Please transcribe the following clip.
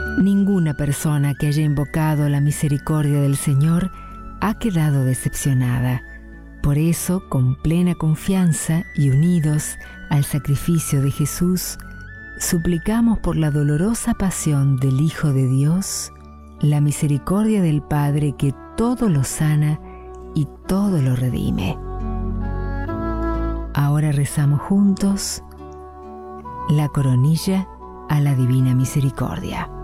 Ninguna persona que haya invocado la misericordia del Señor ha quedado decepcionada. Por eso, con plena confianza y unidos al sacrificio de Jesús, suplicamos por la dolorosa pasión del Hijo de Dios, la misericordia del Padre que todo lo sana y todo lo redime. Ahora rezamos juntos la coronilla a la Divina Misericordia.